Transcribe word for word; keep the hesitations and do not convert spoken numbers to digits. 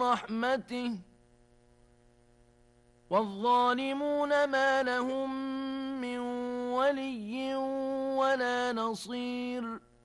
رحمته والظالمون ما لهم من ولي ولا نصير.